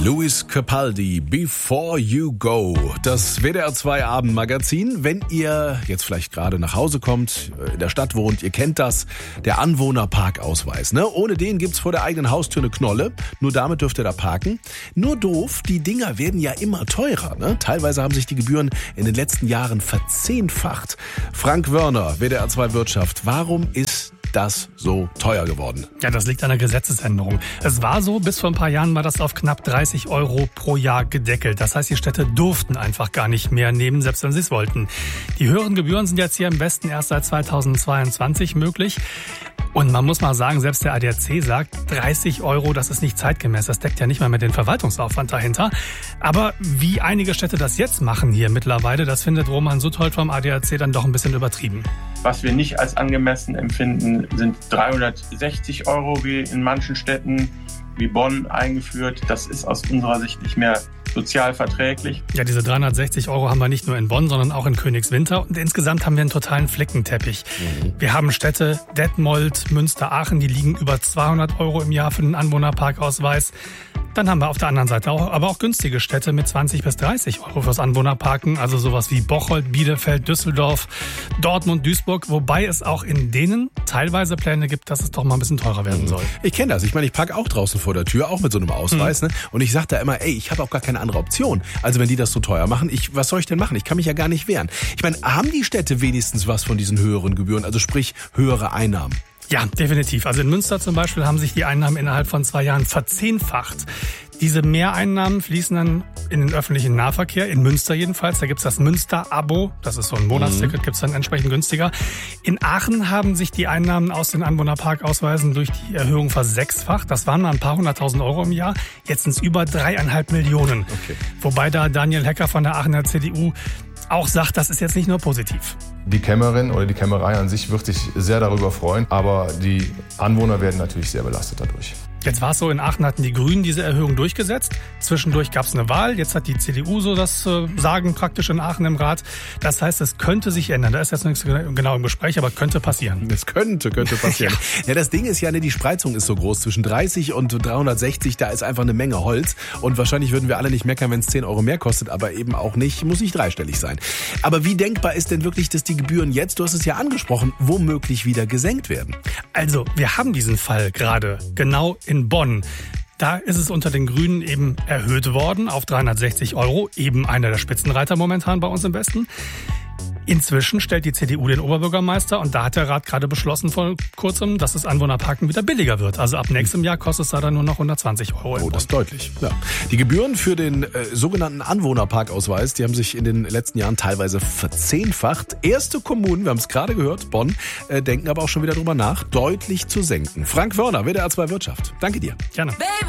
Luis Capaldi, Before You Go. Das WDR 2 Abendmagazin. Wenn ihr jetzt vielleicht gerade nach Hause kommt, in der Stadt wohnt, ihr kennt das, der Anwohnerparkausweis. Ne? Ohne den gibt's vor der eigenen Haustür eine Knolle. Nur damit dürft ihr da parken. Nur doof, die Dinger werden ja immer teurer. Ne? Teilweise haben sich die Gebühren in den letzten Jahren verzehnfacht. Frank Wörner, WDR 2 Wirtschaft. Warum ist das so teuer geworden? Ja, das liegt an der Gesetzesänderung. Es war so, bis vor ein paar Jahren war das auf knapp 30 € pro Jahr gedeckelt. Das heißt, die Städte durften einfach gar nicht mehr nehmen, selbst wenn sie es wollten. Die höheren Gebühren sind jetzt hier im Westen erst seit 2022 möglich. Und man muss mal sagen, selbst der ADAC sagt, 30 €, das ist nicht zeitgemäß. Das deckt ja nicht mal mit dem Verwaltungsaufwand dahinter. Aber wie einige Städte das jetzt machen hier mittlerweile, das findet Roman Suthold vom ADAC dann doch ein bisschen übertrieben. Was wir nicht als angemessen empfinden, sind 360 € wie in manchen Städten wie Bonn eingeführt. Das ist aus unserer Sicht nicht mehr sozial verträglich. Ja, diese 360 € haben wir nicht nur in Bonn, sondern auch in Königswinter. Und insgesamt haben wir einen totalen Flickenteppich. Wir haben Städte, Detmold, Münster, Aachen, die liegen über 200 € im Jahr für den Anwohnerparkausweis. Dann haben wir auf der anderen Seite aber auch günstige Städte mit 20 bis 30 € fürs Anwohnerparken. Also sowas wie Bocholt, Bielefeld, Düsseldorf, Dortmund, Duisburg. Wobei es auch in denen teilweise Pläne gibt, dass es doch mal ein bisschen teurer werden soll. Ich kenne das. Ich meine, ich parke auch draußen vor der Tür, auch mit so einem Ausweis. Ne? Und ich sage da immer, ich habe auch gar keine andere Option. Also wenn die das so teuer machen, was soll ich denn machen? Ich kann mich ja gar nicht wehren. Ich meine, haben die Städte wenigstens was von diesen höheren Gebühren? Also sprich, höhere Einnahmen? Ja, definitiv. Also in Münster zum Beispiel haben sich die Einnahmen innerhalb von 2 Jahren verzehnfacht. Diese Mehreinnahmen fließen dann in den öffentlichen Nahverkehr, in Münster jedenfalls. Da gibt's das Münster-Abo, das ist so ein Monatsticket, gibt's dann entsprechend günstiger. In Aachen haben sich die Einnahmen aus den Anwohnerparkausweisen durch die Erhöhung versechsfacht. Das waren mal ein paar 100.000 € im Jahr. Jetzt sind's über 3,5 Millionen. Okay. Wobei da Daniel Hecker von der Aachener CDU auch sagt, das ist jetzt nicht nur positiv. Die Kämmerin oder die Kämmerei an sich wird sich sehr darüber freuen, aber die Anwohner werden natürlich sehr belastet dadurch. Jetzt war es so, in Aachen hatten die Grünen diese Erhöhung durchgesetzt. Zwischendurch gab es eine Wahl. Jetzt hat die CDU so das Sagen praktisch in Aachen im Rat. Das heißt, es könnte sich ändern. Da ist jetzt nichts genau im Gespräch, aber könnte passieren. Es könnte passieren. Ja, das Ding ist ja, die Spreizung ist so groß. Zwischen 30 und 360, da ist einfach eine Menge Holz. Und wahrscheinlich würden wir alle nicht meckern, wenn es 10 € mehr kostet, aber eben auch muss nicht dreistellig sein. Aber wie denkbar ist denn wirklich, dass die Gebühren jetzt, du hast es ja angesprochen, womöglich wieder gesenkt werden? Also, wir haben diesen Fall gerade genau in Bonn. Da ist es unter den Grünen eben erhöht worden auf 360 €, eben einer der Spitzenreiter momentan bei uns im Westen. Inzwischen stellt die CDU den Oberbürgermeister und da hat der Rat gerade beschlossen vor kurzem, dass das Anwohnerparken wieder billiger wird. Also ab nächstem Jahr kostet es da dann nur noch 120 €. Oh, das ist deutlich. Ja. Die Gebühren für den sogenannten Anwohnerparkausweis, die haben sich in den letzten Jahren teilweise verzehnfacht. Erste Kommunen, wir haben es gerade gehört, Bonn, denken aber auch schon wieder drüber nach, deutlich zu senken. Frank Wörner, WDR 2 Wirtschaft. Danke dir. Gerne.